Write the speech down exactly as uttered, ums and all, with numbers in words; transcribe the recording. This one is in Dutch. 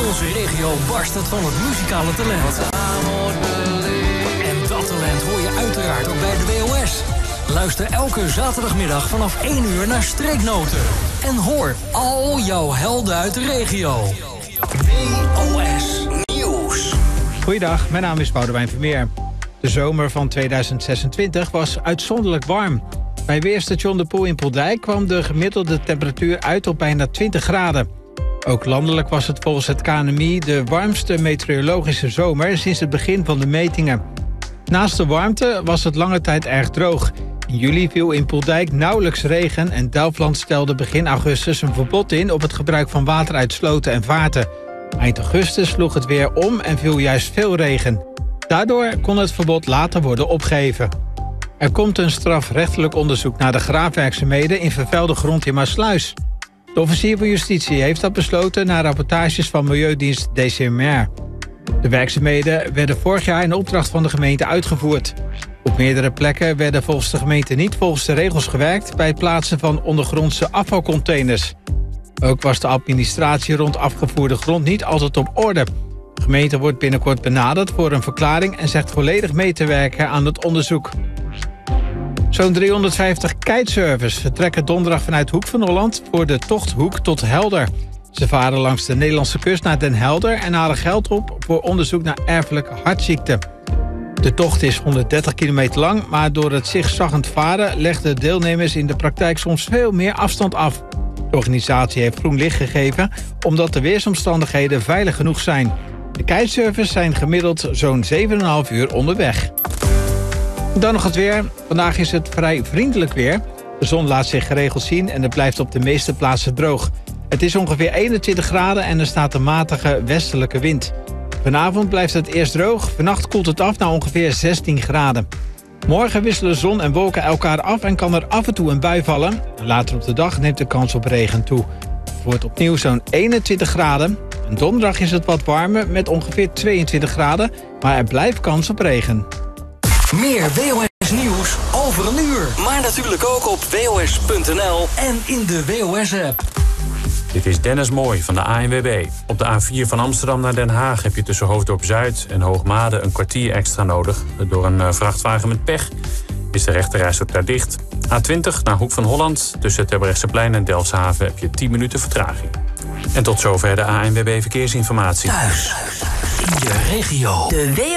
onze regio barst het van het muzikale talent. En dat talent hoor je uiteraard ook bij de W O S. Luister elke zaterdagmiddag vanaf één uur naar Streeknoten. En hoor al jouw helden uit de regio. W O S Nieuws. Goeiedag, mijn naam is Boudewijn Vermeer. De zomer van tweeduizend zesentwintig was uitzonderlijk warm. Bij weerstation De Poel in Poeldijk kwam de gemiddelde temperatuur uit op bijna twintig graden. Ook landelijk was het volgens het K N M I de warmste meteorologische zomer sinds het begin van de metingen. Naast de warmte was het lange tijd erg droog. In juli viel in Poeldijk nauwelijks regen en Delfland stelde begin augustus een verbod in op het gebruik van water uit sloten en vaarten. Eind augustus sloeg het weer om en viel juist veel regen. Daardoor kon het verbod later worden opgeheven. Er komt een strafrechtelijk onderzoek naar de graafwerkzaamheden in vervuilde grond in Maasluis. De officier van Justitie heeft dat besloten na rapportages van Milieudienst D C M R. De werkzaamheden werden vorig jaar in opdracht van de gemeente uitgevoerd. Op meerdere plekken werden volgens de gemeente niet volgens de regels gewerkt bij het plaatsen van ondergrondse afvalcontainers. Ook was de administratie rond afgevoerde grond niet altijd op orde. De gemeente wordt binnenkort benaderd voor een verklaring en zegt volledig mee te werken aan het onderzoek. Zo'n driehonderdvijftig kitesurfers vertrekken donderdag vanuit Hoek van Holland voor de tocht Hoek tot Helder. Ze varen langs de Nederlandse kust naar Den Helder en halen geld op voor onderzoek naar erfelijke hartziekten. De tocht is honderddertig kilometer lang, maar door het zigzaggend varen legden deelnemers in de praktijk soms veel meer afstand af. De organisatie heeft groen licht gegeven omdat de weersomstandigheden veilig genoeg zijn. De kitesurfers zijn gemiddeld zo'n zeven komma vijf uur onderweg. Dan nog het weer. Vandaag is het vrij vriendelijk weer. De zon laat zich geregeld zien en het blijft op de meeste plaatsen droog. Het is ongeveer eenentwintig graden en er staat een matige westelijke wind. Vanavond blijft het eerst droog. Vannacht koelt het af naar ongeveer zestien graden. Morgen wisselen zon en wolken elkaar af en kan er af en toe een bui vallen. Later op de dag neemt de kans op regen toe. Het wordt opnieuw zo'n eenentwintig graden. En donderdag is het wat warmer met ongeveer tweeëntwintig graden. Maar er blijft kans op regen. Meer W O S Nieuws over een uur. Maar natuurlijk ook op W O S punt N L en in de W O S-app. Dit is Dennis Mooi van de A N W B. Op de A vier van Amsterdam naar Den Haag heb je tussen Hoofddorp Zuid en Hoogmade een kwartier extra nodig. Door een vrachtwagen met pech is de rechterrijstrook daar dicht. A twintig naar Hoek van Holland. Tussen Terbrechtseplein en Delfshaven heb je tien minuten vertraging. En tot zover de A N W B Verkeersinformatie. Thuis, in de regio. De W O